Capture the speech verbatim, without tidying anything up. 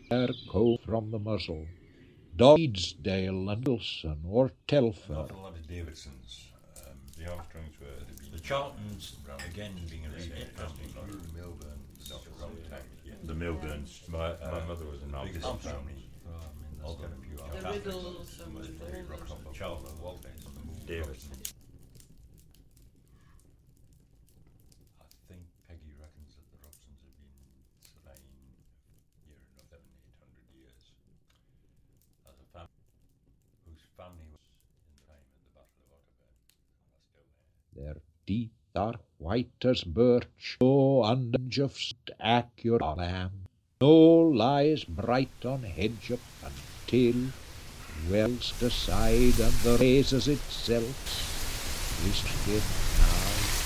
their coat from the muzzle. Dodesdale and Wilson or Telfer. Not a lot of Davidsons. Um, the Armstrongs were the, the Charltons again being a really family. The Milburns, not the wrong time. Yeah. The Milburns. My uh, my mother was an Armstrong family. I'll get a few The Riddles and the Charlton, Walton, Davidson. I think Peggy reckons that the Robsons have been slain here in seven, eight hundred years as a family whose family was in the time at the Battle of Otterburn and are still there. Their teeth are white as birch, no unge of accurate lamb. No lies bright on hedge up and tail, wells aside and the razors itself is skin.